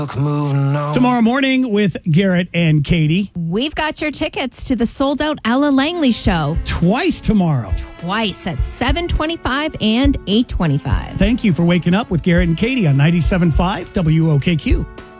Tomorrow morning with Garrett and Katie. We've got your tickets to the sold-out Ella Langley show. Twice tomorrow. Twice at 7:25 and 8:25. Thank you for waking up with Garrett and Katie on 97.5 WOKQ.